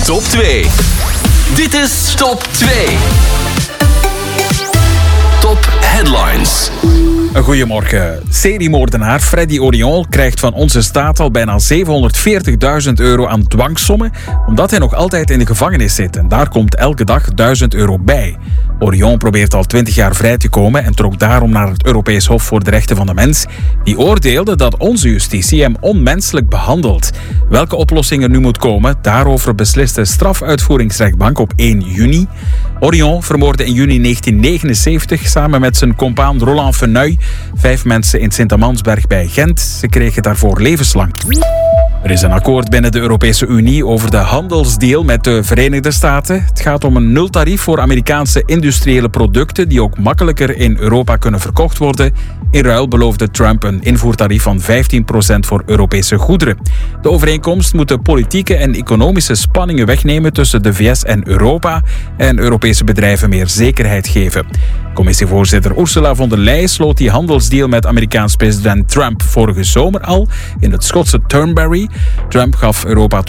Top 2. Dit is Top 2. Top Headlines. Goedemorgen. Seriemoordenaar Freddy Orion krijgt van onze staat al bijna €740.000 aan dwangsommen, omdat hij nog altijd in de gevangenis zit. En daar komt elke dag €1.000 bij. Orion probeert al 20 jaar vrij te komen en trok daarom naar het Europees Hof voor de Rechten van de Mens. Die oordeelde dat onze justitie hem onmenselijk behandelt. Welke oplossing er nu moet komen, daarover beslist de strafuitvoeringsrechtbank op 1 juni. Orion vermoordde in juni 1979 samen met zijn compaan Roland Feneuil 5 mensen in Sint-Amansberg bij Gent. Ze kregen daarvoor levenslang. Er is een akkoord binnen de Europese Unie over de handelsdeal met de Verenigde Staten. Het gaat om een nultarief voor Amerikaanse industriële producten die ook makkelijker in Europa kunnen verkocht worden. In ruil beloofde Trump een invoertarief van 15% voor Europese goederen. De overeenkomst moet de politieke en economische spanningen wegnemen tussen de VS en Europa en Europese bedrijven meer zekerheid geven. Commissievoorzitter Ursula von der Leyen sloot die handelsdeal met Amerikaans president Trump vorige zomer al in het Schotse Turnberry. Trump gaf Europa